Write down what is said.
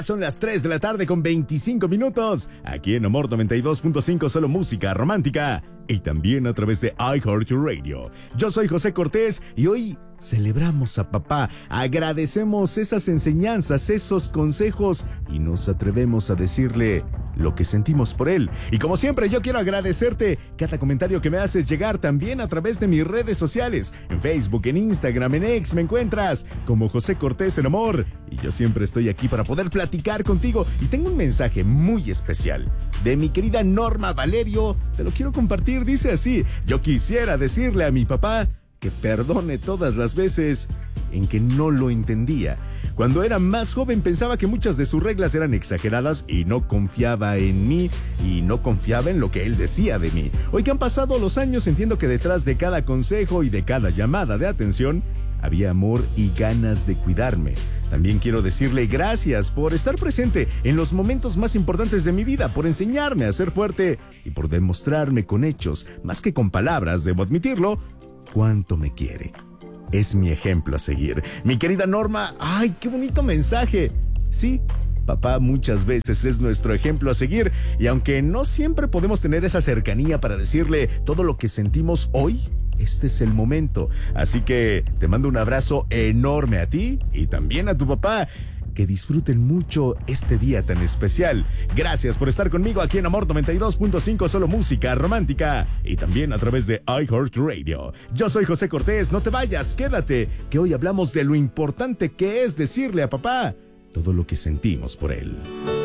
Son las 3 de la tarde con 25 minutos. Aquí en Amor 92.5, solo música romántica. Y también a través de iHeartRadio. Yo soy José Cortés y hoy celebramos a papá. Agradecemos esas enseñanzas, esos consejos y nos atrevemos a decirle lo que sentimos por él. Y como siempre, yo quiero agradecerte cada comentario que me haces llegar también a través de mis redes sociales. En Facebook, en Instagram, en X me encuentras como José Cortés en Amor. Y yo siempre estoy aquí para poder platicar contigo. Y tengo un mensaje muy especial de mi querida Norma Valerio. Te lo quiero compartir. Dice así: yo quisiera decirle a mi papá que perdone todas las veces en que no lo entendía. Cuando era más joven pensaba que muchas de sus reglas eran exageradas y no confiaba en mí y no confiaba en lo que él decía de mí. Hoy que han pasado los años entiendo que detrás de cada consejo y de cada llamada de atención había amor y ganas de cuidarme. También quiero decirle gracias por estar presente en los momentos más importantes de mi vida, por enseñarme a ser fuerte y por demostrarme con hechos, más que con palabras, debo admitirlo, cuánto me quiere. Es mi ejemplo a seguir. Mi querida Norma, ¡ay, qué bonito mensaje! Sí, papá muchas veces es nuestro ejemplo a seguir y aunque no siempre podemos tener esa cercanía para decirle todo lo que sentimos hoy, este es el momento. Así que te mando un abrazo enorme a ti y también a tu papá. Que disfruten mucho este día tan especial. Gracias por estar conmigo aquí en Amor 92.5, solo música romántica. Y también a través de iHeartRadio. Yo soy José Cortés, no te vayas, quédate, que hoy hablamos de lo importante que es decirle a papá todo lo que sentimos por él.